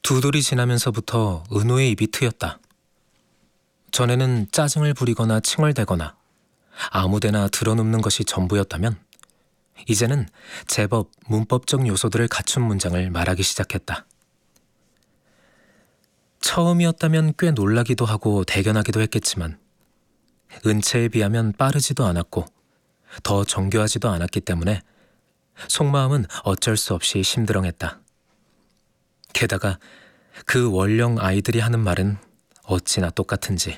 두 돌이 지나면서부터 은호의 입이 트였다. 전에는 짜증을 부리거나 칭얼대거나 아무데나 드러눕는 것이 전부였다면 이제는 제법 문법적 요소들을 갖춘 문장을 말하기 시작했다. 처음이었다면 꽤 놀라기도 하고 대견하기도 했겠지만 은채에 비하면 빠르지도 않았고 더 정교하지도 않았기 때문에 속마음은 어쩔 수 없이 심드렁했다. 게다가 그 원령 아이들이 하는 말은 어찌나 똑같은지.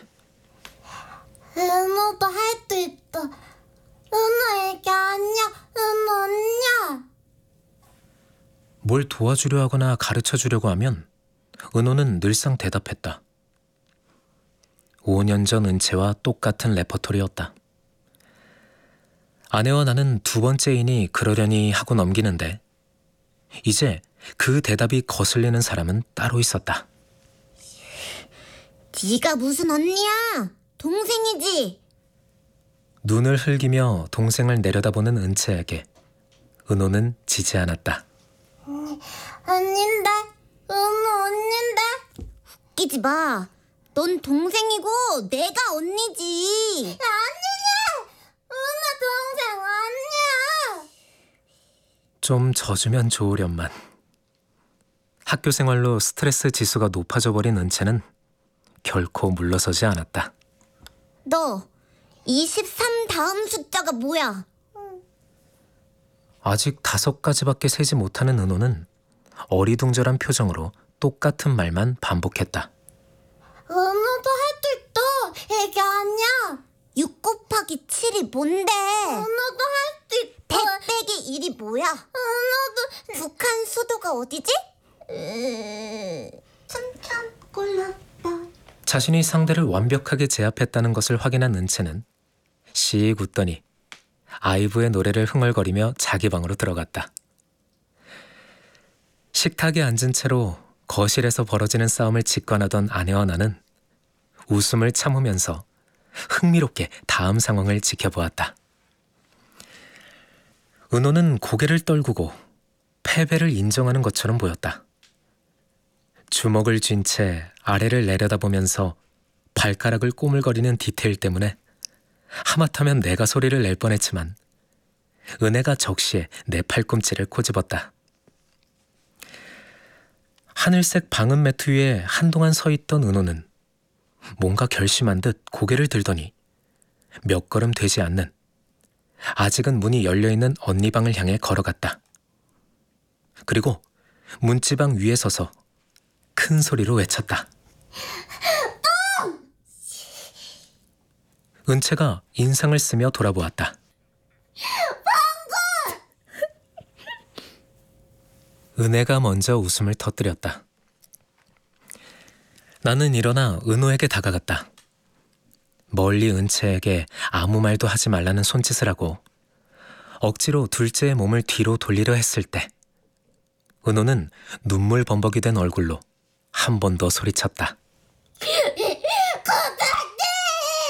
은호도 할 수 있어. 은호 애기 아니야. 은호 언니야. 뭘 도와주려 하거나 가르쳐 주려고 하면 은호는 늘상 대답했다. 5년 전 은채와 똑같은 레퍼토리였다. 아내와 나는 두 번째이니 그러려니 하고 넘기는데 이제 그 대답이 거슬리는 사람은 따로 있었다. 네가 무슨 언니야? 동생이지. 눈을 흘기며 동생을 내려다보는 은채에게 은호는 지지 않았다. 아닌데. 은호 언니인데. 웃기지 마. 넌 동생이고 내가 언니지. 아니야. 은호 동생 아니야. 좀 져주면 좋으련만. 학교 생활로 스트레스 지수가 높아져 버린 은채는 결코 물러서지 않았다. 너 23 다음 숫자가 뭐야? 아직 5가지밖에 세지 못하는 은호는 어리둥절한 표정으로 똑같은 말만 반복했다. 은호도 할 수 있어. 애기 아니야. 6 곱하기 7이 뭔데? 은호도 할 수 있어. 100 빼기 1이 뭐야? 은호도. 북한 수도가 어디지? 참 골랐다. 자신이 상대를 완벽하게 제압했다는 것을 확인한 은채는 씩 웃더니 아이브의 노래를 흥얼거리며 자기 방으로 들어갔다. 식탁에 앉은 채로 거실에서 벌어지는 싸움을 직관하던 아내와 나는 웃음을 참으면서 흥미롭게 다음 상황을 지켜보았다. 은호는 고개를 떨구고 패배를 인정하는 것처럼 보였다. 주먹을 쥔 채 아래를 내려다보면서 발가락을 꼬물거리는 디테일 때문에 하마터면 내가 소리를 낼 뻔했지만 은혜가 적시에 내 팔꿈치를 코집었다. 하늘색 방음 매트 위에 한동안 서 있던 은호는 뭔가 결심한 듯 고개를 들더니 몇 걸음 되지 않는 아직은 문이 열려있는 언니 방을 향해 걸어갔다. 그리고 문지방 위에 서서 큰 소리로 외쳤다. 은채가 인상을 쓰며 돌아보았다. 은혜가 먼저 웃음을 터뜨렸다. 나는 일어나 은호에게 다가갔다. 멀리 은채에게 아무 말도 하지 말라는 손짓을 하고 억지로 둘째의 몸을 뒤로 돌리려 했을 때 은호는 눈물 범벅이 된 얼굴로 한 번 더 소리쳤다.